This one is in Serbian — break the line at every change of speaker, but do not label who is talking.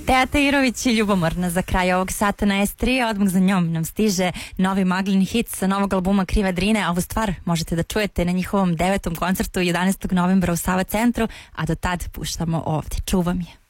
Teata Irović i Ljubomorna za kraj ovog sata na S3, odmah za njom nam stiže novi Maglin hit sa novog albuma Kriva Drine, a ovu stvar možete da čujete na njihovom 9. koncertu 11. novembra u Sava centru, a do tad puštamo ovdje. Čuvam je.